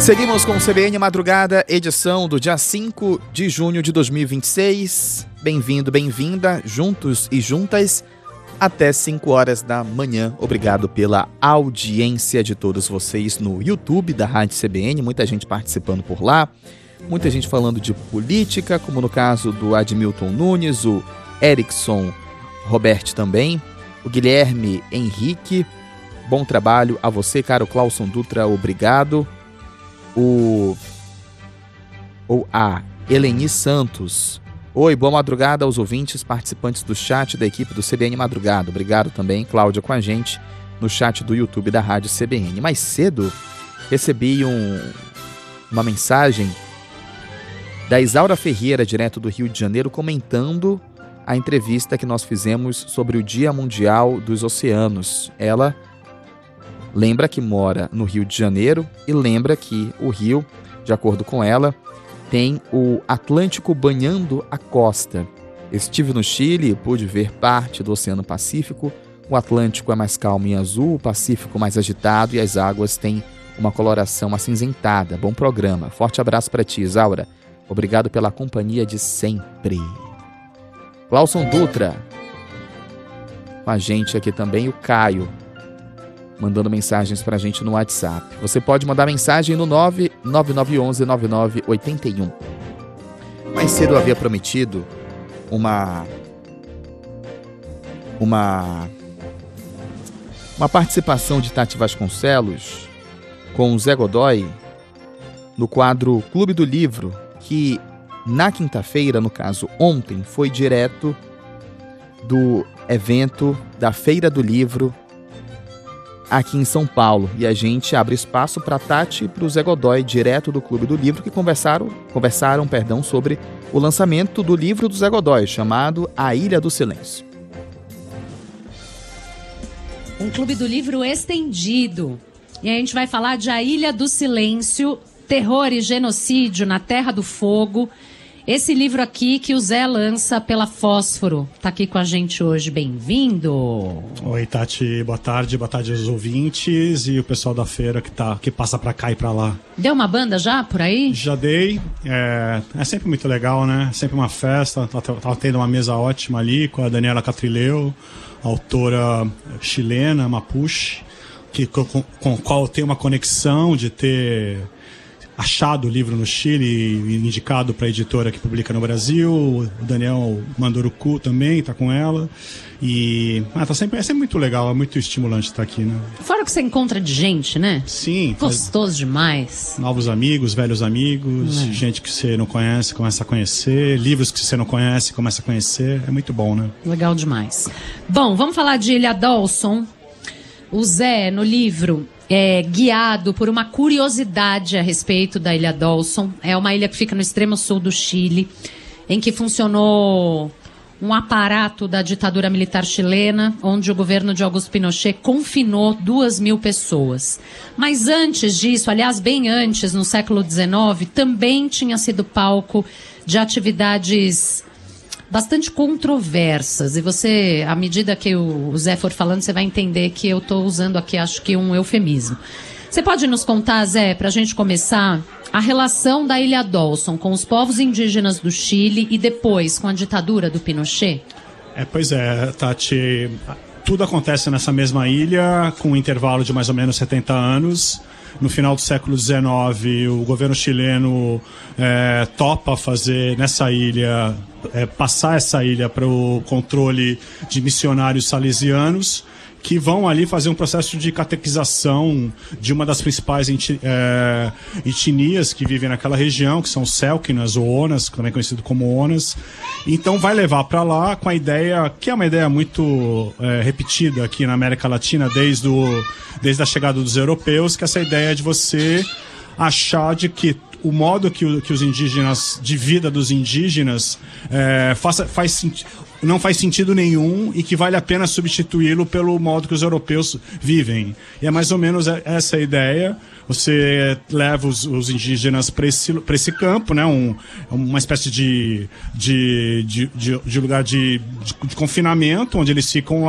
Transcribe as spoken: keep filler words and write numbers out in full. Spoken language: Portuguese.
Seguimos com o C B N Madrugada, edição do dia cinco de junho de dois mil e vinte e seis. Bem-vindo, bem-vinda, juntos e juntas, até cinco horas da manhã. Obrigado pela audiência de todos vocês no YouTube da Rádio C B N, muita gente participando por lá, muita gente falando de política, como no caso do Admilton Nunes, o Erickson Roberto também, o Guilherme Henrique, bom trabalho a você, caro Clauson Dutra, obrigado. O, ou a Eleni Santos. Oi, boa madrugada aos ouvintes, participantes do chat da equipe do C B N Madrugada. Obrigado também, Cláudia, com a gente no chat do YouTube da Rádio C B N. Mais cedo, recebi um, uma mensagem da Isaura Ferreira, direto do Rio de Janeiro, comentando a entrevista que nós fizemos sobre o Dia Mundial dos Oceanos. Ela lembra que mora no Rio de Janeiro e lembra que o rio, de acordo com ela, tem o Atlântico banhando a costa. Estive no Chile e pude ver parte do Oceano Pacífico. O Atlântico é mais calmo e azul, o Pacífico mais agitado e as águas têm uma coloração acinzentada. Bom programa. Forte abraço para ti, Isaura. Obrigado pela companhia de sempre. Clauson Dutra. Com a gente aqui também o Caio, mandando mensagens pra gente no WhatsApp. Você pode mandar mensagem no nove nove nove um um nove nove oito um. Mais cedo eu havia prometido uma uma uma participação de Tati Vasconcelos com o Zé Godoy no quadro Clube do Livro, que na quinta-feira, no caso ontem, foi direto do evento da Feira do Livro aqui em São Paulo. E a gente abre espaço para Tati e para o Zé Godoy, direto do Clube do Livro, que conversaram, conversaram perdão, sobre o lançamento do livro do Zé Godoy, chamado A Ilha do Silêncio. Um Clube do Livro estendido. E a gente vai falar de A Ilha do Silêncio, Terror e Genocídio na Terra do Fogo. Esse livro aqui que o Zé lança pela Fósforo. Tá aqui com a gente hoje, bem-vindo. Oi, Tati, boa tarde, boa tarde aos ouvintes e o pessoal da feira que, tá, que passa pra cá e pra lá. Deu uma banda já por aí? Já dei, é, é sempre muito legal, né? Sempre uma festa, tava tendo uma mesa ótima ali com a Daniela Catrileu, autora chilena, Mapuche, que, com, com a qual tem uma conexão de ter achado o livro no Chile e indicado para a editora que publica no Brasil. O Daniel Manduruku também está com ela. E ah, tá sempre, é sempre muito legal, é muito estimulante estar aqui, né? Fora que você encontra de gente, né? Sim. Gostoso demais. Novos amigos, velhos amigos, é. Gente que você não conhece, começa a conhecer. Livros que você não conhece, começa a conhecer. É muito bom, né? Legal demais. Bom, vamos falar de Ilha Dawson. O Zé, no livro, é guiado por uma curiosidade a respeito da Ilha Dawson. É uma ilha que fica no extremo sul do Chile, em que funcionou um aparato da ditadura militar chilena, onde o governo de Augusto Pinochet confinou duas mil pessoas. Mas antes disso, aliás, bem antes, no século dezenove, também tinha sido palco de atividades bastante controversas. E você, à medida que o Zé for falando, você vai entender que eu estou usando aqui, acho que um eufemismo. Você pode nos contar, Zé, para a gente começar, a relação da Ilha Dawson com os povos indígenas do Chile e depois com a ditadura do Pinochet? É, pois é, Tati, tudo acontece nessa mesma ilha, com um intervalo de mais ou menos setenta anos. No final do século dezenove, o governo chileno é, topa fazer nessa ilha, é, passar essa ilha para o controle de missionários salesianos, que vão ali fazer um processo de catequização de uma das principais é, etnias que vivem naquela região, que são os Selknam ou Onas, também conhecido como Onas. Então vai levar para lá com a ideia, que é uma ideia muito é, repetida aqui na América Latina desde, o, desde a chegada dos europeus, que é essa ideia de você achar de que o modo que, o, que os indígenas, de vida dos indígenas, é, faça, faz sentido, não faz sentido nenhum e que vale a pena substituí-lo pelo modo que os europeus vivem. E é mais ou menos essa a ideia. Você leva os, os indígenas para esse, para esse campo, né? um, uma espécie de, de, de, de, de lugar de, de, de confinamento, onde eles ficam